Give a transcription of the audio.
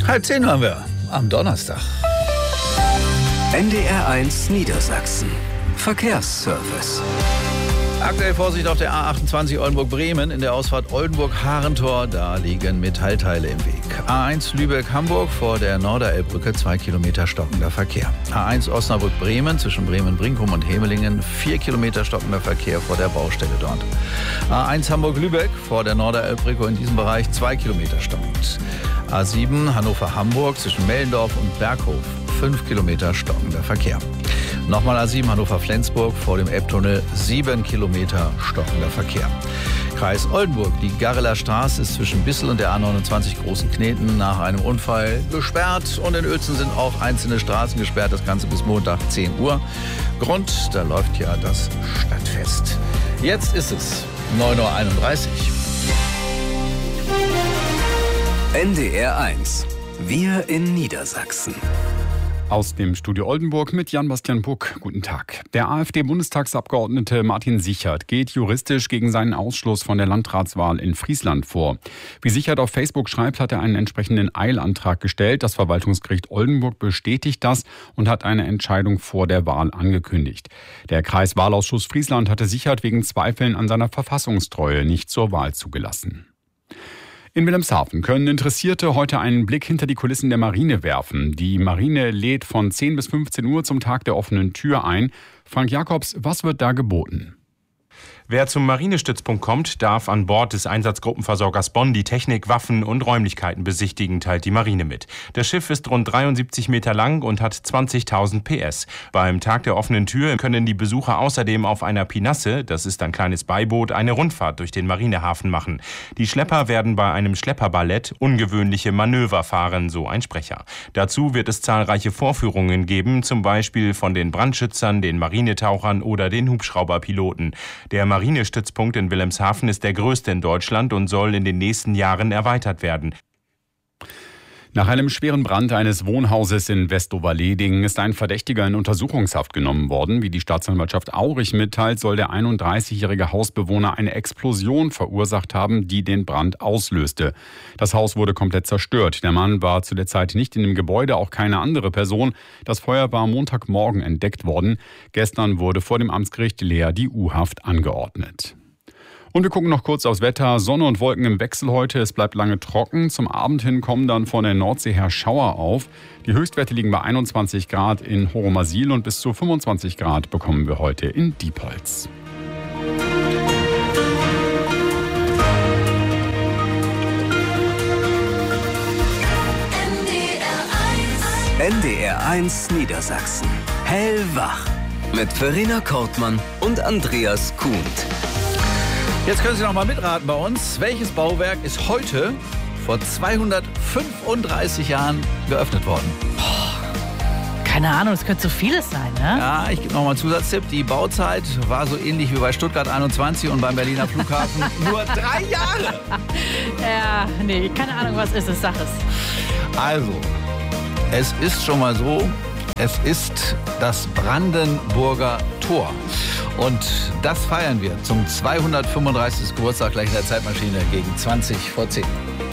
9:30 hören wir am Donnerstag. NDR1 Niedersachsen. Verkehrsservice. Aktuell Vorsicht auf der A28 Oldenburg-Bremen in der Ausfahrt Oldenburg-Harentor. Da liegen Metallteile im Weg. A1 Lübeck-Hamburg vor der Norderelbbrücke 2 Kilometer stockender Verkehr. A1 Osnabrück-Bremen zwischen Bremen-Brinkum und Hemelingen 4 Kilometer stockender Verkehr vor der Baustelle dort. A1 Hamburg-Lübeck vor der Norderelbbrücke in diesem Bereich 2 Kilometer stockend. A7 Hannover-Hamburg zwischen Mellendorf und Berghof 5 Kilometer stockender Verkehr. Nochmal A7 Hannover-Flensburg vor dem Elbtunnel 7 Kilometer stockender Verkehr. Kreis Oldenburg, die Garreler Straße ist zwischen Bissel und der A29 Großen Kneten nach einem Unfall gesperrt. Und in Uelzen sind auch einzelne Straßen gesperrt, das Ganze bis Montag 10 Uhr. Grund, da läuft ja das Stadtfest. Jetzt ist es 9:31 Uhr. NDR1. Wir in Niedersachsen. Aus dem Studio Oldenburg mit Jan-Bastian Buck. Guten Tag. Der AfD-Bundestagsabgeordnete Martin Sichert geht juristisch gegen seinen Ausschluss von der Landratswahl in Friesland vor. Wie Sichert auf Facebook schreibt, hat er einen entsprechenden Eilantrag gestellt. Das Verwaltungsgericht Oldenburg bestätigt das und hat eine Entscheidung vor der Wahl angekündigt. Der Kreiswahlausschuss Friesland hatte Sichert wegen Zweifeln an seiner Verfassungstreue nicht zur Wahl zugelassen. In Wilhelmshaven können Interessierte heute einen Blick hinter die Kulissen der Marine werfen. Die Marine lädt von 10 bis 15 Uhr zum Tag der offenen Tür ein. Frank Jakobs, was wird da geboten? Wer zum Marinestützpunkt kommt, darf an Bord des Einsatzgruppenversorgers Bonn die Technik, Waffen und Räumlichkeiten besichtigen, teilt die Marine mit. Das Schiff ist rund 73 Meter lang und hat 20.000 PS. Beim Tag der offenen Tür können die Besucher außerdem auf einer Pinasse, das ist ein kleines Beiboot, eine Rundfahrt durch den Marinehafen machen. Die Schlepper werden bei einem Schlepperballett ungewöhnliche Manöver fahren, so ein Sprecher. Dazu wird es zahlreiche Vorführungen geben, zum Beispiel von den Brandschützern, den Marinetauchern oder den Hubschrauberpiloten. Der Marinestützpunkt in Wilhelmshaven ist der größte in Deutschland und soll in den nächsten Jahren erweitert werden. Nach einem schweren Brand eines Wohnhauses in Westoverleding ist ein Verdächtiger in Untersuchungshaft genommen worden. Wie die Staatsanwaltschaft Aurich mitteilt, soll der 31-jährige Hausbewohner eine Explosion verursacht haben, die den Brand auslöste. Das Haus wurde komplett zerstört. Der Mann war zu der Zeit nicht in dem Gebäude, auch keine andere Person. Das Feuer war Montagmorgen entdeckt worden. Gestern wurde vor dem Amtsgericht Leer die U-Haft angeordnet. Und wir gucken noch kurz aufs Wetter. Sonne und Wolken im Wechsel heute. Es bleibt lange trocken. Zum Abend hin kommen dann von der Nordsee her Schauer auf. Die Höchstwerte liegen bei 21 Grad in Horomasil und bis zu 25 Grad bekommen wir heute in Diepholz. NDR1 Niedersachsen. Hellwach. Mit Verena Kortmann und Andreas Kuhnt. Jetzt können Sie noch mal mitraten bei uns. Welches Bauwerk ist heute vor 235 Jahren geöffnet worden? Keine Ahnung, es könnte so vieles sein, ne? Ja, ich gebe noch mal einen Zusatztipp. Die Bauzeit war so ähnlich wie bei Stuttgart 21 und beim Berliner Flughafen nur 3 Jahre. Ja, nee, keine Ahnung, was ist es, sag es. Also, es ist schon mal so, es ist das Brandenburger Tor. Und das feiern wir zum 235. Geburtstag gleich in der Zeitmaschine gegen 20 vor 10.